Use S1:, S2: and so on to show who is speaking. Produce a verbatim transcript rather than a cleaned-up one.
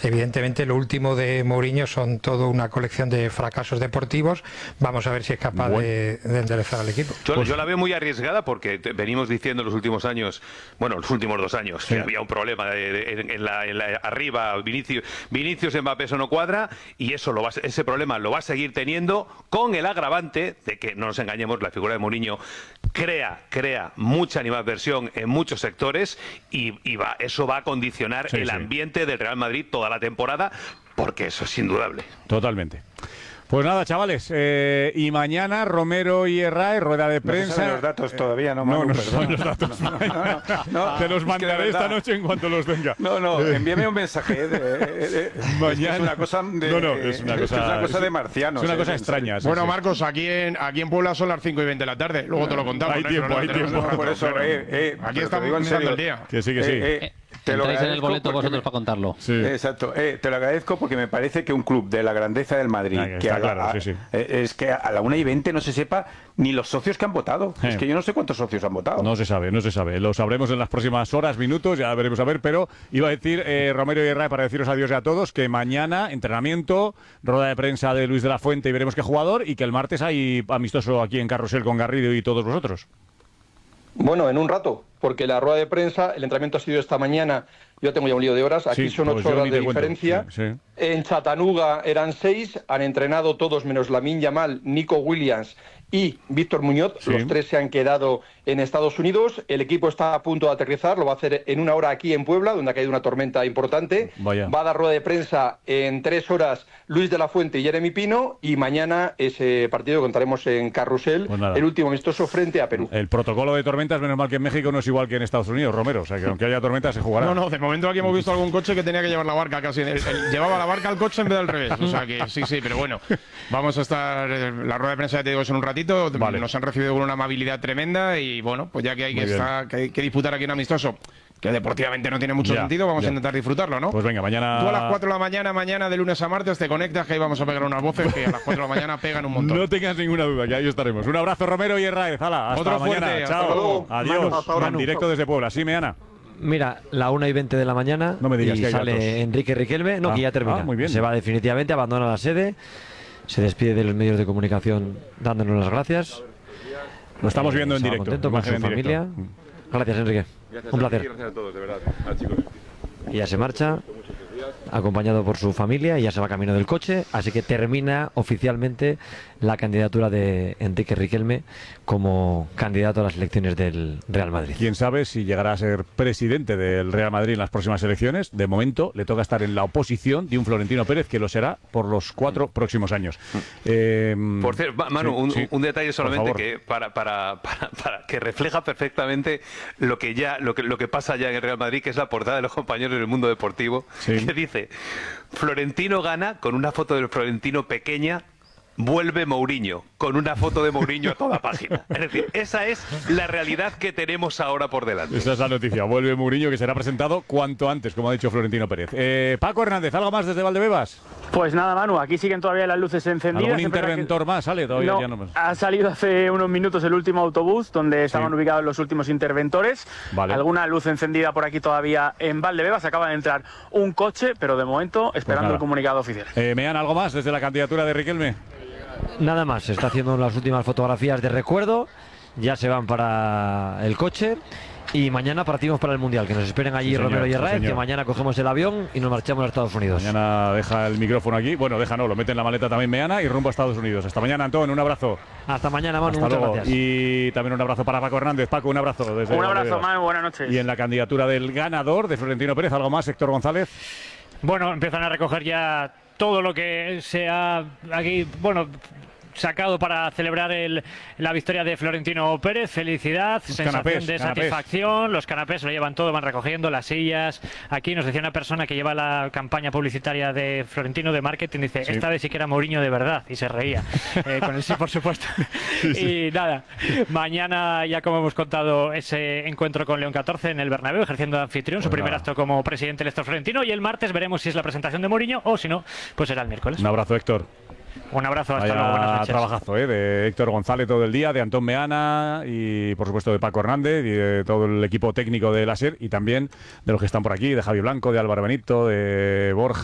S1: Evidentemente, lo último de Mourinho son toda una colección de fracasos deportivos. Vamos a ver si es capaz bueno. de, de enderezar al equipo.
S2: Yo, pues, yo la veo muy arriesgada porque te, venimos diciendo en los últimos años, bueno, los últimos dos años, sí. que había un problema de, de, en, en la, en la, arriba, Vinicius, Vinicius Mbappé eso no cuadra, y eso lo va, ese problema lo va a seguir teniendo, con el agravante de que, no nos engañemos, la figura de Mourinho crea, crea mucha animadversión en muchos sectores y, y va, eso va a condicionar sí, el sí. ambiente del Real Madrid toda la temporada, porque eso es indudable.
S3: Totalmente. Pues nada, chavales, eh, y mañana Romero y Herrera, rueda de prensa.
S4: No se saben los datos todavía, ¿no, Manu?
S3: No, no saben los datos. No, no, no, no, te los mandaré esta noche en cuanto los tenga.
S4: No, no, envíame un mensaje. De, de, de,
S3: mañana.
S4: Es una cosa de,
S3: no, no, es una cosa,
S4: es una cosa de marcianos.
S3: Es una cosa
S4: eh,
S3: extraña. Sí,
S5: bueno,
S3: sí.
S5: Marcos, aquí en, aquí en Puebla son las cinco y veinte de la tarde. Luego te lo contamos.
S3: Hay
S5: ¿no?
S3: tiempo,
S5: no, no,
S3: hay
S5: no,
S3: tiempo.
S5: No, no,
S4: por eso, eh, eh,
S5: aquí estamos empezando el día.
S3: Que sí, que sí.
S4: Eh, eh, Te lo
S6: Entráis en el boleto vosotros
S4: me...
S6: para contarlo.
S3: Sí.
S4: Exacto. Eh, te lo agradezco porque me parece que un club de la grandeza del Madrid,
S3: ah,
S4: que a la,
S3: claro,
S4: a,
S3: sí, sí.
S4: Eh, es que a la una y veinte no se sepa ni los socios que han votado. Eh. Es que yo no sé cuántos socios han votado.
S3: No se sabe, no se sabe. Lo sabremos en las próximas horas, minutos, ya veremos a ver. Pero iba a decir eh, Romero y Herrera, para deciros adiós a todos, que mañana entrenamiento, rueda de prensa de Luis de la Fuente y veremos qué jugador, y que el martes hay amistoso aquí en Carrusel con Garrido y todos vosotros.
S7: Bueno, en un rato, porque la rueda de prensa, el entrenamiento ha sido esta mañana, yo tengo ya un lío de horas, aquí
S3: sí,
S7: son
S3: pues
S7: ocho horas de
S3: cuento.
S7: diferencia,
S3: sí, sí.
S7: En Chattanooga eran seis, han entrenado todos menos Lamine Yamal, Nico Williams y Víctor Muñoz, sí. Los tres se han quedado en Estados Unidos, el equipo está a punto de aterrizar, lo va a hacer en una hora aquí en Puebla, donde ha caído una tormenta importante.
S3: Vaya.
S7: Va a dar rueda de prensa en tres horas Luis de la Fuente y Jeremy Pino, y mañana ese partido contaremos en Carrusel,
S3: pues
S7: el último amistoso frente a Perú.
S3: El protocolo de tormentas, menos mal que en México no es igual que en Estados Unidos, Romero, o sea que aunque haya tormentas se jugará.
S5: No, no, de momento aquí hemos visto algún coche que tenía que llevar la barca casi, el, el, llevaba la barca al coche en vez del revés, o sea que sí, sí, pero bueno, vamos a estar, la rueda de prensa ya te digo es en un ratito, vale. Nos han recibido con una amabilidad tremenda y bueno, pues ya que hay que, estar, que, hay que disputar aquí un amistoso, que deportivamente no tiene mucho ya, sentido, vamos ya. a intentar disfrutarlo, ¿no?
S3: Pues venga, mañana...
S5: Tú a las cuatro de la mañana, mañana de lunes a martes te conectas, que ahí vamos a pegar unas voces que a las cuatro de la mañana pegan un montón.
S3: No tengas ninguna duda, que ahí estaremos. Un abrazo, Romero y Herrera. Hala, hasta
S5: Otro
S3: mañana.
S5: fuerte,
S3: Chao.
S5: hasta luego.
S3: Adiós.
S8: Manu, hasta ahora,
S3: en
S8: Manu.
S3: directo desde Puebla. Sí, Meana.
S8: Mira, la una y veinte de la mañana
S3: no me digas
S8: y
S3: que hay
S8: sale
S3: datos.
S8: Enrique Riquelme, no,
S3: ah,
S8: que ya termina.
S3: Ah, muy bien.
S8: Se va definitivamente, abandona la sede, se despide de los medios de comunicación dándonos las gracias.
S3: Lo estamos
S8: eh,
S3: viendo en directo.
S8: Contento con su
S3: en
S8: familia.
S3: directo.
S8: Gracias, Enrique.
S2: Gracias
S8: Un placer.
S2: A ti, gracias a todos, de verdad. A chicos.
S8: Y ya se marcha, acompañado por su familia, y ya se va camino del coche, así que termina oficialmente la candidatura de Enrique Riquelme como candidato a las elecciones del Real Madrid.
S3: Quién sabe si llegará a ser presidente del Real Madrid en las próximas elecciones. De momento le toca estar en la oposición de un Florentino Pérez que lo será por los cuatro próximos años.
S2: Eh, por cierto, Manu, sí, un, sí. un detalle solamente que para, para, para, para que refleja perfectamente lo que ya lo que lo que pasa ya en el Real Madrid, que es la portada de los compañeros del Mundo Deportivo, sí. que dice: Florentino gana con una foto del Florentino pequeña. Vuelve Mourinho, con una foto de Mourinho a toda página. Es decir, esa es la realidad que tenemos ahora por delante.
S3: Esa es la noticia. Vuelve Mourinho, que será presentado cuanto antes, como ha dicho Florentino Pérez. Eh, Paco Hernández, ¿algo más desde Valdebebas?
S9: Pues nada, Manu, aquí siguen todavía las luces encendidas.
S3: ¿Algún interventor que... más sale? Todavía
S9: no,
S3: ya no más.
S9: Ha salido hace unos minutos el último autobús donde estaban sí. ubicados los últimos interventores. Vale. Alguna luz encendida por aquí todavía en Valdebebas. Acaba de entrar un coche, pero de momento esperando pues el comunicado oficial.
S3: Eh, ¿Mean algo más desde la candidatura de Riquelme?
S8: Nada más, se está haciendo las últimas fotografías de recuerdo, ya se van para el coche y mañana partimos para el Mundial, que nos esperen allí sí, Romero y Herrera, sí, que mañana cogemos el avión y nos marchamos a Estados Unidos.
S3: Mañana deja el micrófono aquí, bueno, deja no, lo mete en la maleta también Meana y rumbo a Estados Unidos. Hasta mañana, Antón, un abrazo.
S8: Hasta mañana, Manu,
S3: Hasta
S8: muchas
S3: luego.
S8: gracias.
S3: Y también un abrazo para Paco Hernández. Paco, un abrazo. Desde
S9: un abrazo, Manu, buenas noches.
S3: Y en la candidatura del ganador de Florentino Pérez, ¿algo más, Héctor González?
S10: Bueno, empiezan a recoger ya todo lo que se ha aquí, bueno... sacado para celebrar el, la victoria de Florentino Pérez. Felicidad,
S3: los
S10: sensación
S3: canapés,
S10: de
S3: canapés.
S10: satisfacción. Los canapés lo llevan todo, van recogiendo las sillas. Aquí nos decía una persona que lleva la campaña publicitaria de Florentino de marketing, dice, sí. esta vez sí que era Mourinho de verdad, y se reía. eh, con el sí, por supuesto. Sí, sí. Y nada, mañana ya como hemos contado ese encuentro con León catorce en el Bernabéu, ejerciendo de anfitrión, pues su primer nada. acto como presidente electo Florentino, y el martes veremos si es la presentación de Mourinho o si no, pues será el miércoles.
S3: Un abrazo, Héctor.
S10: Un abrazo, hasta
S3: Vaya
S10: luego, buenas noches.
S3: Trabajazo, ¿eh? De Héctor González todo el día, de Antón Meana y por supuesto de Paco Hernández y de todo el equipo técnico de la SER y también de los que están por aquí, de Javi Blanco, de Álvaro Benito, de Borja.